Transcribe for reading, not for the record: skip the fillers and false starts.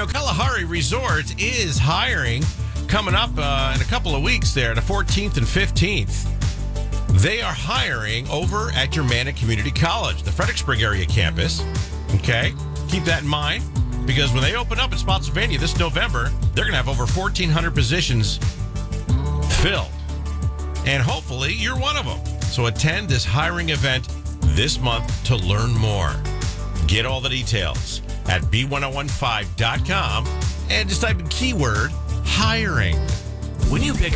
Kalahari Resort is hiring coming up in a couple of weeks there, the 14th and 15th. They are hiring over at Germanic Community College, the Fredericksburg area campus. Okay? Keep that in mind because when they open up in Spotsylvania this November, they're going to have over 1,400 positions filled. And hopefully you're one of them. So attend this hiring event this month to learn more. Get all the details at b1015.com and just type in keyword hiring. When you pick